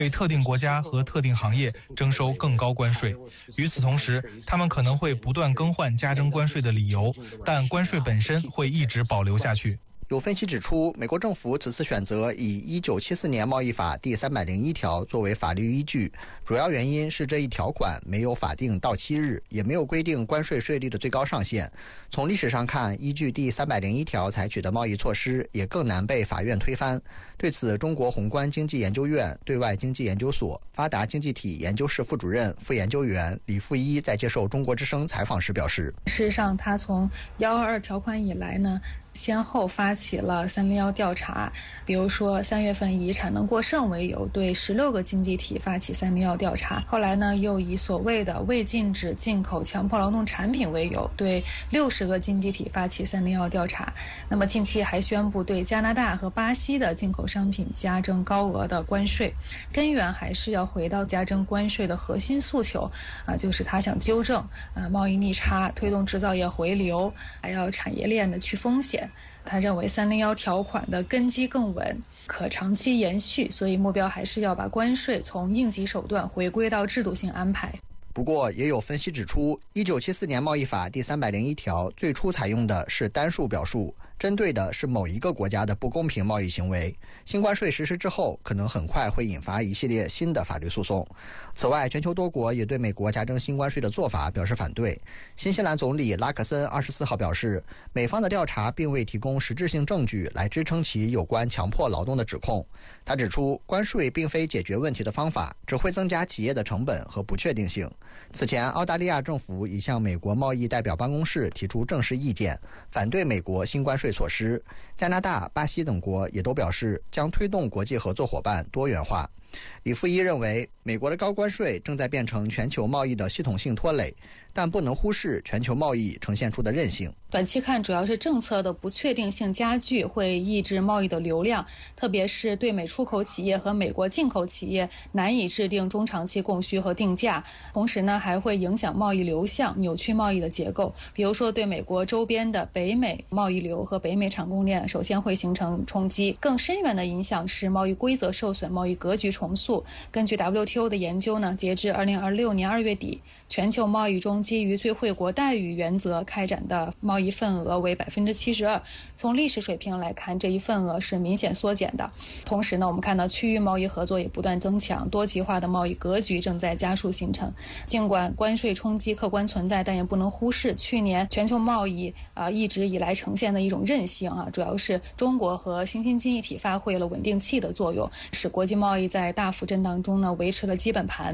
对特定国家和特定行业征收更高关税。与此同时，他们可能会不断更换加征关税的理由，但关税本身会一直保留下去。 有分析指出，美国政府此次选择以1974年贸易法第301条作为法律依据，主要原因是这一条款没有法定到期日，也没有规定关税税率的最高上限。从历史上看，依据第301条采取的贸易措施也更难被法院推翻。对此，中国宏观经济研究院对外经济研究所发达经济体研究室副主任、副研究员李富一在接受中国之声采访时表示， 事实上，他从122条款以来呢，先后发起了301调查，比如说3月份以产能过剩为由对16个经济体发起301调查，后来呢又以所谓的未禁止进口强迫劳动产品为由对60个经济体发起301调查。那么近期还宣布对加拿大和巴西的进口商品加征高额的关税，根源还是要回到加征关税的核心诉求就是他想纠正贸易逆差，推动制造业回流，还要产业链的去风险。他认为301条款的根基更稳，可长期延续，所以目标还是要把关税从应急手段回归到制度性安排。 不过，也有分析指出，1974年贸易法第301条最初采用的是单数表述，针对的是某一个国家的不公平贸易行为。新关税实施之后，可能很快会引发一系列新的法律诉讼。此外，全球多国也对美国加征新关税的做法表示反对。新西兰总理拉克森24号表示，美方的调查并未提供实质性证据来支撑其有关强迫劳动的指控。他指出，关税并非解决问题的方法，只会增加企业的成本和不确定性。此前，澳大利亚政府已向美国贸易代表办公室提出正式意见，反对美国新关税措施。加拿大、巴西等国也都表示将推动国际合作伙伴多元化。李富一认为，美国的高关税正在变成全球贸易的系统性拖累，但不能忽视全球贸易呈现出的韧性。 短期看，主要是政策的不确定性加剧会抑制贸易的流量，特别是对美出口企业和美国进口企业难以制定中长期供需和定价。同时呢，还会影响贸易流向，扭曲贸易的结构。比如说，对美国周边的北美贸易流和北美产供链首先会形成冲击。更深远的影响是贸易规则受损，贸易格局重塑。根据 WTO 的研究呢，截至2026年2月底，全球贸易中基于最惠国待遇原则开展的贸易份额为72%。从历史水平来看，这一份额是明显缩减的。同时呢，我们看到区域贸易合作也不断增强，多极化的贸易格局正在加速形成。尽管关税冲击客观存在，但也不能忽视去年全球贸易一直以来呈现的一种韧性主要是中国和新兴经济体发挥了稳定器的作用，使国际贸易在大幅震荡中呢维持了基本盘。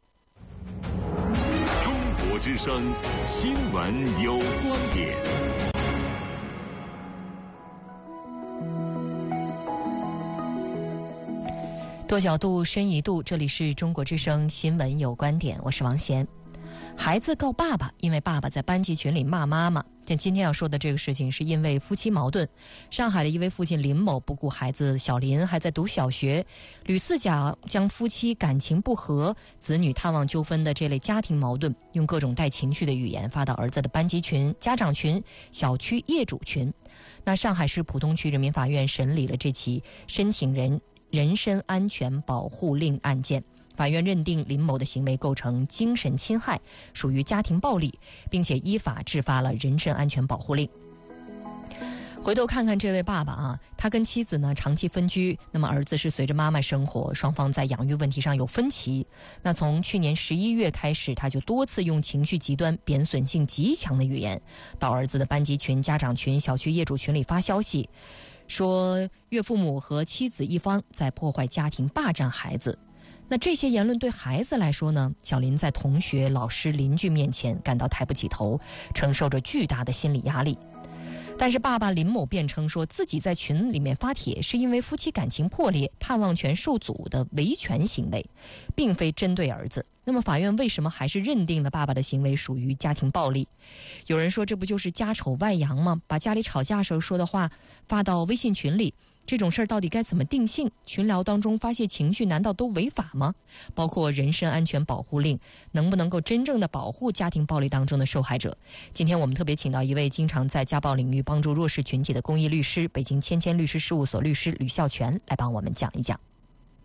中国之声新闻有观点。 多角度，深一度，这里是中国之声新闻有观点，我是王贤。孩子告爸爸，因为爸爸在班级群里骂妈妈。像今天要说的这个事情，是因为夫妻矛盾。上海的一位父亲林某不顾孩子小林还在读小学，屡次将夫妻感情不和、子女探望纠纷的这类家庭矛盾，用各种带情绪的语言发到儿子的班级群、家长群、小区业主群。那上海市浦东区人民法院审理了这起申请人身安全保护令案件。法院认定林某的行为构成精神侵害，属于家庭暴力，并且依法制发了人身安全保护令。回头看看这位爸爸他跟妻子呢长期分居，那么儿子是随着妈妈生活，双方在养育问题上有分歧。那从去年11月开始，他就多次用情绪极端、贬损性极强的语言到儿子的班级群、家长群、小区业主群里发消息，说岳父母和妻子一方在破坏家庭、霸占孩子。那这些言论对孩子来说呢，小林在同学、老师、邻居面前感到抬不起头，承受着巨大的心理压力。但是爸爸林某辩称说，自己在群里面发帖是因为夫妻感情破裂、探望权受阻的维权行为，并非针对儿子。那么法院为什么还是认定了爸爸的行为属于家庭暴力？有人说，这不就是家丑外扬吗？把家里吵架时候说的话发到微信群里，这种事儿到底该怎么定性？群聊当中发泄情绪难道都违法吗？包括人身安全保护令能不能够真正的保护家庭暴力当中的受害者？今天我们特别请到一位经常在家暴领域帮助弱势群体的公益律师，北京千律师事务所律师吕孝全来帮我们讲一讲。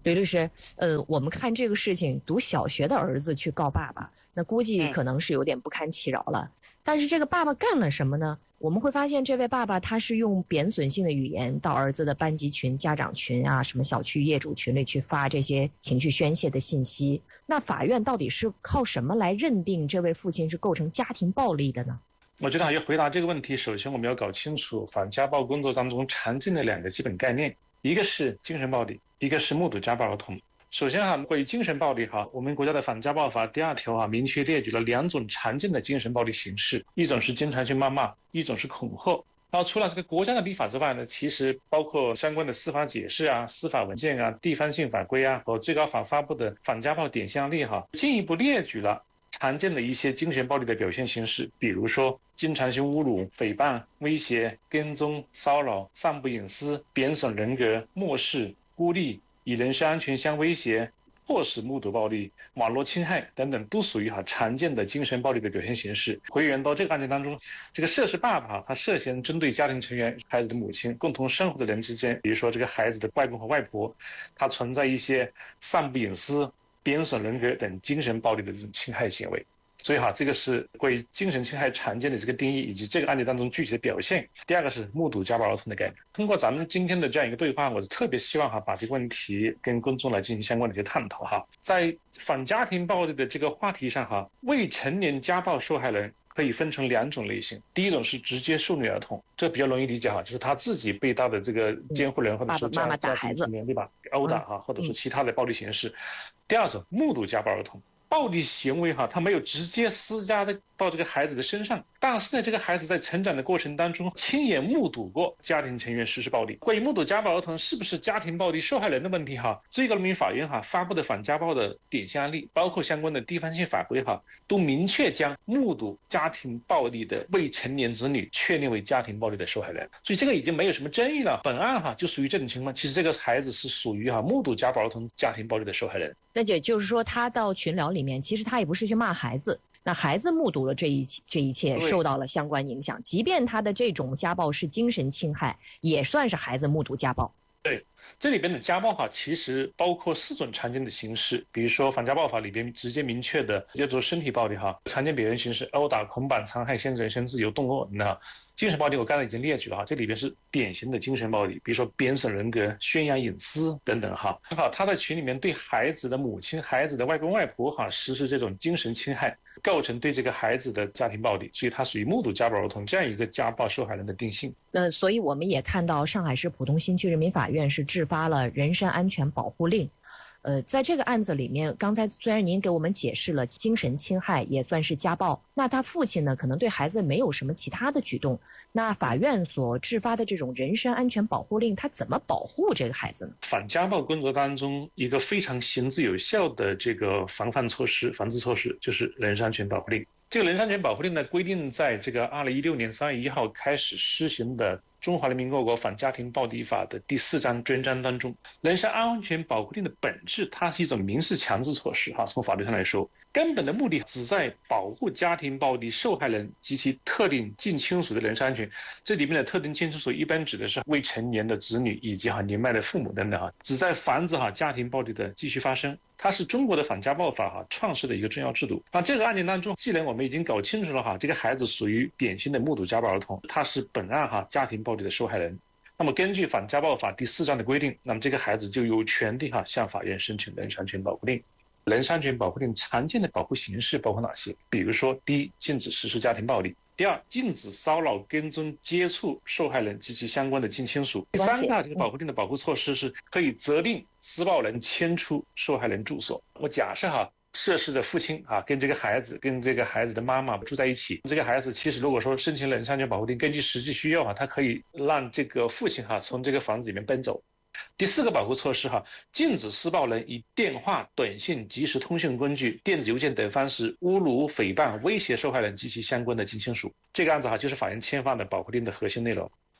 吕律师，我们看这个事情，读小学的儿子去告爸爸，那估计可能是有点不堪其扰了。但是这个爸爸干了什么呢？我们会发现，这位爸爸他是用贬损性的语言到儿子的班级群、家长群啊，什么小区业主群里去发这些情绪宣泄的信息。那法院到底是靠什么来认定这位父亲是构成家庭暴力的呢？ 我觉得要回答这个问题，首先我们要搞清楚反家暴工作当中常见的2个基本概念，一个是精神暴力，一个是目睹家暴儿童。首先关于精神暴力我们国家的反家暴法第2条明确列举了2种常见的精神暴力形式，一种是经常性谩骂，一种是恐吓。然后除了这个国家的立法之外呢，其实包括相关的司法解释司法文件地方性法规和最高法发布的反家暴典型案例进一步列举了常见的一些精神暴力的表现形式，比如说经常性侮辱、诽谤、威胁、跟踪、骚扰、散布隐私、贬损人格、漠视、孤立、以人身安全相威胁、迫使目睹暴力、网络侵害等等，都属于常见的精神暴力的表现形式。回源到这个案件当中，这个涉事爸爸他涉嫌针对家庭成员、孩子的母亲、共同生活的人之间，比如说这个孩子的外公和外婆，他存在一些散布隐私、贬损人格等精神暴力的这种侵害行为。所以这个是关于精神侵害常见的这个定义以及这个案例当中具体的表现。第2个是目睹家暴儿童的概念。通过咱们今天的这样一个对话，我是特别希望把这个问题跟公众来进行相关的一些探讨在反家庭暴力的这个话题上未成年家暴受害人可以分成2种类型。第一种是直接受虐儿童，这比较容易理解就是他自己被他的这个监护人或者是妈妈打孩子， 对吧？殴打或者是其他的暴力形式。第2种目睹家暴儿童，暴力行为他没有直接施加到这个孩子的身上，但是呢，这个孩子在成长的过程当中亲眼目睹过家庭成员实施暴力。关于目睹家暴儿童是不是家庭暴力受害人的问题最高人民法院发布的反家暴的典型案例，包括相关的地方性法规都明确将目睹家庭暴力的未成年子女确定为家庭暴力的受害人，所以这个已经没有什么争议了。本案就属于这种情况，其实这个孩子是属于目睹家暴儿童家庭暴力的受害人。 那也就是说，他到群聊里面，其实他也不是去骂孩子，那孩子目睹了这一切，受到了相关影响，即便他的这种家暴是精神侵害，也算是孩子目睹家暴。 对，这里边的家暴其实包括4种常见的形式，比如说反家暴法里边直接明确的叫做身体暴力常见表现形式殴打、捆绑、残害、限制人身自由、动恶精神暴力我刚才已经列举了这里边是典型的精神暴力，比如说贬损人格、宣扬隐私等等他在群里面对孩子的母亲、孩子的外公外婆实施这种精神侵害，构成对这个孩子的家庭暴力，所以他属于目睹家暴儿童这样一个家暴受害人的定性。 那所以我们也看到上海市浦东新区人民法院是制发了人身安全保护令。在这个案子里面，刚才虽然您给我们解释了精神侵害也算是家暴，那他父亲呢可能对孩子没有什么其他的举动，那法院所制发的这种人身安全保护令，他怎么保护这个孩子呢？ 反家暴工作当中一个非常行之有效的这个防治措施就是人身安全保护令。这个人身安全保护令呢，规定在这个2016年3月1号开始施行的中华人民共和国反家庭暴力法的第4章专章当中，人身安全保护令的本质，它是一种民事强制措施从法律上来说，根本的目的旨在保护家庭暴力受害人及其特定近亲属的人身安全。这里面的特定近亲属一般指的是未成年的子女以及年迈的父母等等旨在防止家庭暴力的继续发生。它是中国的反家暴法创设的一个重要制度。那这个案件当中，既然我们已经搞清楚了这个孩子属于典型的目睹家暴儿童，他是本案家庭暴力的受害人，那么根据反家暴法第4章的规定，那么这个孩子就有权利向法院申请人身安全保护令。人身安全保护令常见的保护形式包括哪些？比如说，第一，禁止实施家庭暴力；第二，禁止骚扰、跟踪、接触受害人及其相关的近亲属；第三，这个保护令的保护措施是可以责令施暴人迁出受害人住所。我假设涉事的父亲跟这个孩子的妈妈住在一起，这个孩子其实如果说申请人身安全保护令，根据实际需要他可以让这个父亲从这个房子里面奔走。第4个保护措施禁止施暴人以电话、短信、即时通讯工具、电子邮件等方式侮辱、诽谤、威胁受害人及其相关的近亲属。这个案子就是法院签发的保护令的核心内容。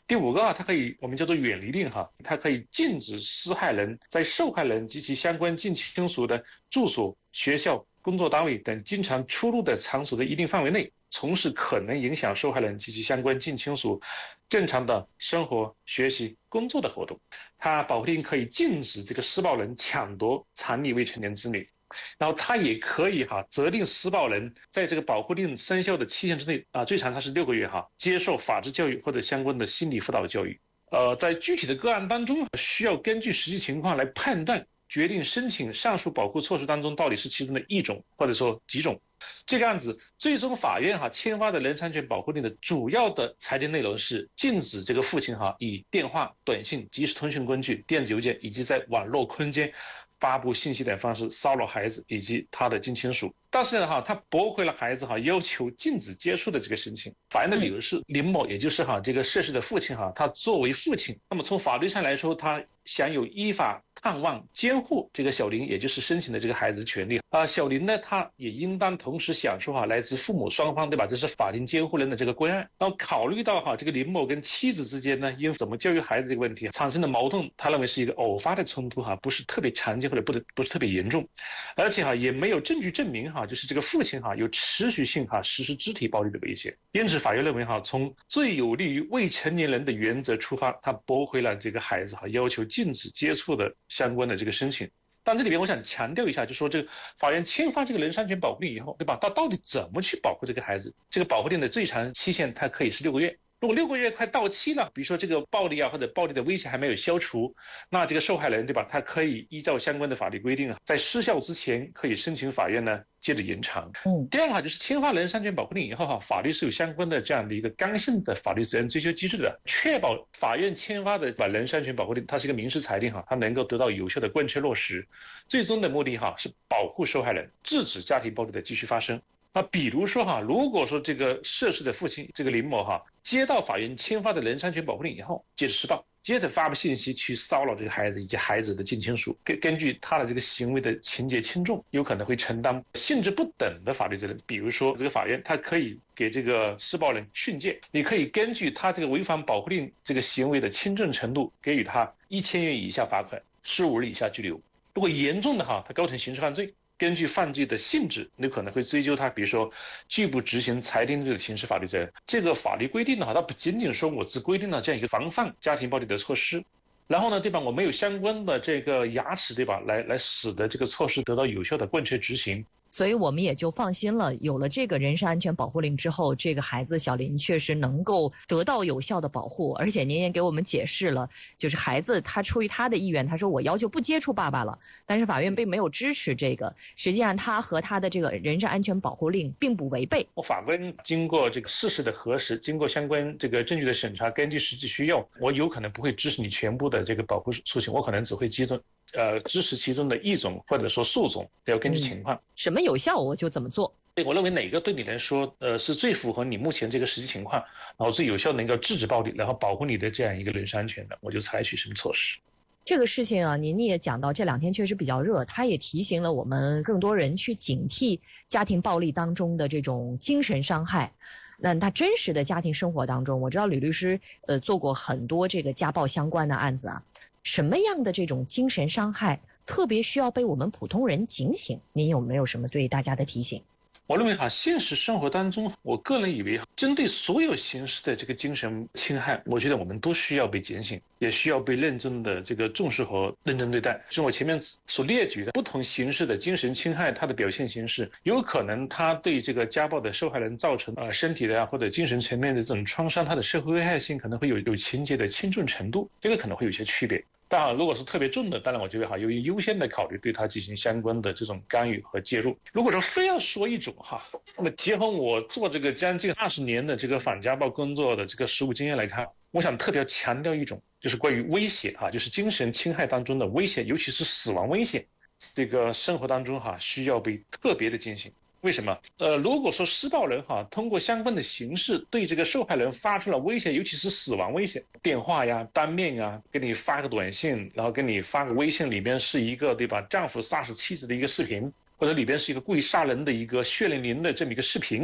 第5个它可以我们叫做远离令它可以禁止施害人在受害人及其相关近亲属的住所、学校、工作单位等经常出入的场所的一定范围内，从事可能影响受害人及其相关近亲属正常的生活、学习、工作的活动。它保护令可以禁止这个施暴人抢夺残疾未成年子女。然后他也可以责令施暴人在这个保护令生效的期限之内最长它是6个月接受法治教育或者相关的心理辅导教育。在具体的个案当中，需要根据实际情况来判断决定申请上述保护措施当中到底是其中的一种或者说几种。这个案子最终法院签发的人身安全保护令的主要的裁定内容是禁止这个父亲以电话、短信、即时通讯工具、电子邮件以及在网络空间发布信息等方式骚扰孩子以及他的近亲属。但是呢他驳回了孩子要求禁止接触的这个申请。法院的理由是林某也就是这个涉事的父亲他作为父亲，那么从法律上来说他享有依法探望监护这个小林也就是申请的这个孩子的权利小林呢他也应当同时享受来自父母双方对吧，这是法定监护人的这个归案。然后考虑到这个林某跟妻子之间呢因怎么教育孩子这个问题产生的矛盾，他认为是一个偶发的冲突不是特别常见或者不是特别严重，而且也没有证据证明就是这个父亲有持续性实施肢体暴力的危险。因此法院认为从最有利于未成年人的原则出发，他驳回了这个孩子要求禁止接触的相关的这个申请。但这里边我想强调一下，就是说这个法院签发这个人身安全保护令以后对吧，他到底怎么去保护这个孩子，这个保护令的最长期限它可以是6个月。如果6个月快到期了，比如说这个暴力或者暴力的威胁还没有消除，那这个受害人对吧，他可以依照相关的法律规定在失效之前可以申请法院呢接着延长。第二个就是签发人身安全保护令以后法律是有相关的这样的一个刚性的法律责任追究机制的，确保法院签发的人身安全保护令它是一个民事裁定它能够得到有效的贯彻落实，最终的目的是保护受害人，制止家庭暴力的继续发生。比如说如果说这个涉事的父亲这个林某接到法院签发的人身安全保护令以后接着施暴，接着发布信息去骚扰这个孩子以及孩子的近亲属，根据他的这个行为的情节轻重，有可能会承担性质不等的法律责任。比如说这个法院他可以给这个施暴人训诫，你可以根据他这个违反保护令这个行为的轻重程度给予他1000元以下罚款，15日以下拘留。如果严重的他构成刑事犯罪，根据犯罪的性质你可能会追究他比如说拒不执行裁定罪的刑事法律责任。这个法律规定它不仅仅说我只规定了这样一个防范家庭暴力的措施，然后呢对吧，我没有相关的这个牙齿对吧，来使得这个措施得到有效的贯彻执行。 所以我们也就放心了，有了这个人身安全保护令之后，这个孩子小林确实能够得到有效的保护。而且您也给我们解释了，就是孩子他出于他的意愿，他说我要求不接触爸爸了，但是法院并没有支持这个，实际上他和他的这个人身安全保护令并不违背。 法官经过这个事实的核实，经过相关这个证据的审查，根据实际需要，我有可能不会支持你全部的这个保护诉请，我可能只会支持其中的一种或者说数种，要根据情况。 什么有效我就怎么做。 我认为哪个对你来说是最符合你目前这个实际情况，然后最有效能够制止暴力，然后保护你的这样一个人身安全的，我就采取什么措施。 这个事情您也讲到这2天确实比较热，它也提醒了我们更多人去警惕家庭暴力当中的这种精神伤害。那他真实的家庭生活当中，我知道吕律师做过很多这个家暴相关的案子什么样的这种精神伤害特别需要被我们普通人警醒？您有没有什么对大家的提醒？ 我认为现实生活当中，我个人以为针对所有形式的这个精神侵害，我觉得我们都需要被警醒，也需要被认真的这个重视和认真对待。就是我前面所列举的不同形式的精神侵害，它的表现形式有可能它对这个家暴的受害人造成身体的或者精神层面的这种创伤，它的社会危害性可能会有情节的轻重程度，这个可能会有些区别。当然如果是特别重的，当然我觉得由于优先的考虑对他进行相关的这种干预和介入。如果说非要说一种那么结合我做这个将近20年的这个反家暴工作的这个实务经验来看，我想特别强调一种，就是关于威胁就是精神侵害当中的威胁，尤其是死亡威胁，这个生活当中需要被特别的警醒。为什么？如果说施暴人通过相关的形式对这个受害人发出了威胁，尤其是死亡威胁，电话呀、当面呀，给你发个短信，然后给你发个微信，里边是一个对吧丈夫杀死妻子的一个视频，或者里边是一个故意杀人的一个血淋淋的这么一个视频，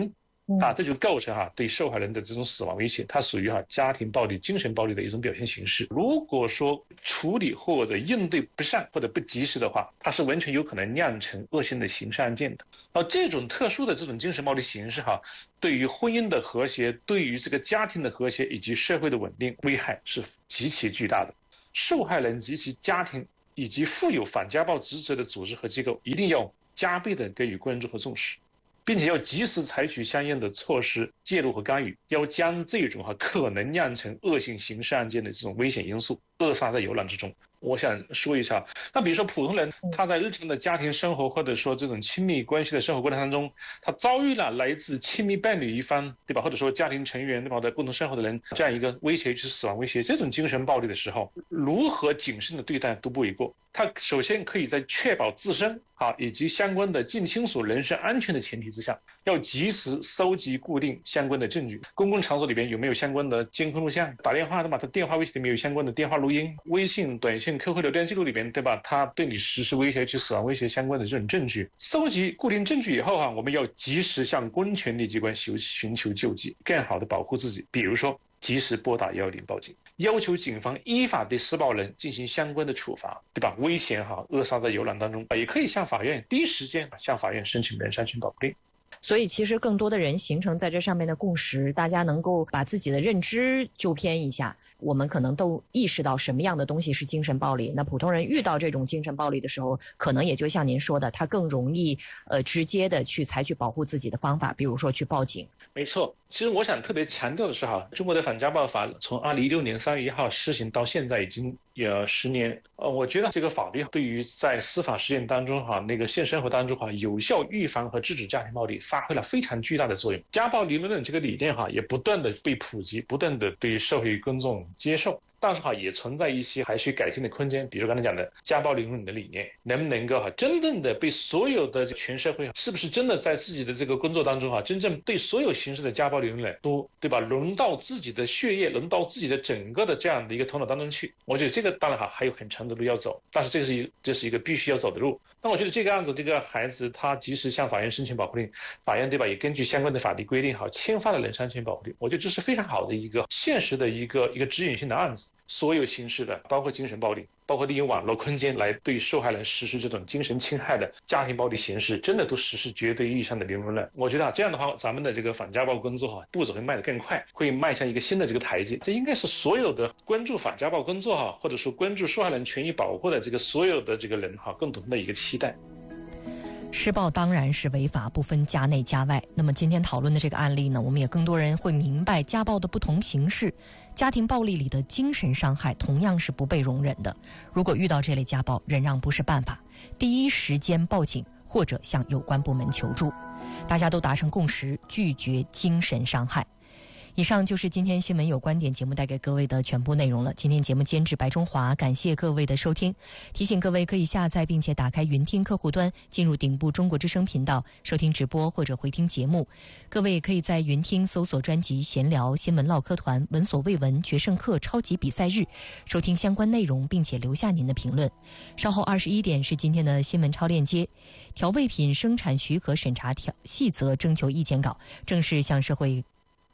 这就构成对受害人的这种死亡威胁，它属于家庭暴力、精神暴力的一种表现形式。如果说处理或者应对不善或者不及时的话，它是完全有可能酿成恶性的刑事案件的。这种特殊的这种精神暴力形式对于婚姻的和谐、对于这个家庭的和谐以及社会的稳定危害是极其巨大的。受害人及其家庭以及负有反家暴职责的组织和机构一定要加倍的给予关注和重视，并且要及时采取相应的措施介入和干预，要将这种可能酿成恶性刑事案件的这种危险因素扼杀在摇篮之中。我想说一下，那比如说普通人他在日常的家庭生活或者说这种亲密关系的生活过程当中，他遭遇了来自亲密伴侣一方，对吧，或者说家庭成员，对吧，在共同生活的人这样一个威胁，就是死亡威胁，这种精神暴力的时候，如何谨慎的对待都不为过。他首先可以在确保自身以及相关的近亲属人身安全的前提之下，要及时收集固定相关的证据。公共场所里边有没有相关的监控录像？打电话对吧？他电话威胁里面有相关的电话录音、微信、短信、QQ 聊天记录里边，对吧？他对你实施威胁及死亡威胁相关的这种证据，收集固定证据以后我们要及时向公权力机关寻求救济，更好的保护自己。比如说及时拨打110报警，要求警方依法对施暴人进行相关的处罚，对吧？危险扼杀在摇篮当中，也可以向法院第一时间向法院申请人身安全保护令。 所以其实更多的人形成在这上面的共识，大家能够把自己的认知纠偏一下，我们可能都意识到什么样的东西是精神暴力。那普通人遇到这种精神暴力的时候，可能也就像您说的，他更容易直接的去采取保护自己的方法，比如说去报警。 没错，其实我想特别强调的是中国的反家暴法从2016年3月1号施行到现在已经有10年。我觉得这个法律对于在司法实践当中那个现实生活当中有效预防和制止家庭暴力发挥了非常巨大的作用。家暴理论这个理念也不断的被普及，不断的被社会公众接受。但是也存在一些还需改进的空间，比如刚才讲的家暴零容忍的理念，能不能够真正的被所有的全社会，是不是真的在自己的这个工作当中真正对所有形式的家暴零容忍都，对吧，融到自己的血液，融到自己的整个的这样的一个头脑当中去？我觉得这个当然还有很长的路要走，但是这是一个必须要走的路。那我觉得这个样子，这个孩子他及时向法院申请保护令，法院对吧也根据相关的法律规定签发了人身安全保护令，我觉得这是非常好的一个现实的一个指引性的案子。所有形式的，包括精神暴力，包括利用网络空间来对受害人实施这种精神侵害的家庭暴力形式，真的都实施绝对意义上的零容忍。我觉得这样的话，咱们的这个反家暴工作步骤会迈得更快，会迈向一个新的这个台阶。这应该是所有的关注反家暴工作或者说关注受害人权益保护的这个所有的这个人共同的一个期待。 施暴当然是违法，不分家内家外。那么今天讨论的这个案例呢，我们也更多人会明白家暴的不同形式，家庭暴力里的精神伤害同样是不被容忍的。如果遇到这类家暴，忍让不是办法，第一时间报警或者向有关部门求助。大家都达成共识，拒绝精神伤害。以上就是今天新闻有观点节目带给各位的全部内容了。今天节目监制白中华，感谢各位的收听。提醒各位可以下载并且打开云听客户端，进入顶部中国之声频道收听直播或者回听节目。各位也可以在云听搜索专辑闲聊、新闻唠嗑团、闻所未闻、决胜课、超级比赛日，收听相关内容并且留下您的评论。稍后21点是今天的新闻超链接，调味品生产许可审查细则征求意见稿正式向社会。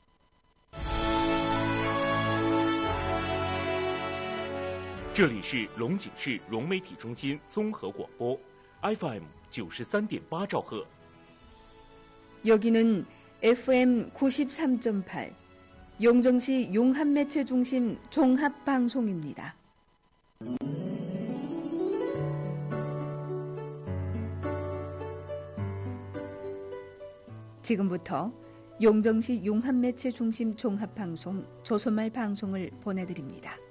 这里是龙井市融媒体中心综合广播 FM 93.8兆赫。 여기는 FM 93.8 용정시 용합매체중심 종합방송입니다. 지금부터 용정시 용합매체중심 종합방송 조선말 방송을 보내드립니다.